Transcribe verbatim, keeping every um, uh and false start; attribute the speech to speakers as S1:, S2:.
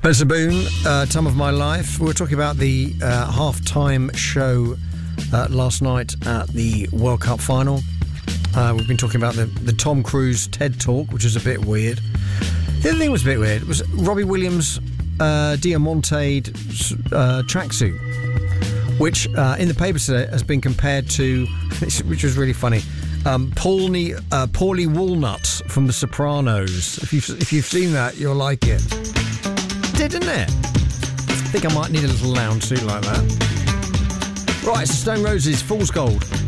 S1: Spencer Boone, uh, Time of My Life. We were talking about the uh, half-time show uh, last night at the World Cup final. Uh, we've been talking about the, the Tom Cruise TED Talk, which is a bit weird. The other thing was a bit weird was Robbie Williams' uh, Diamante uh, tracksuit, which uh, in the papers today has been compared to, which was really funny, um, Paulie, uh, Paulie Walnut from The Sopranos. If you've, if you've seen that, you'll like it. Did, didn't it? I think I might need a little lounge suit like that. Right, it's the Stone Roses, Fool's Gold.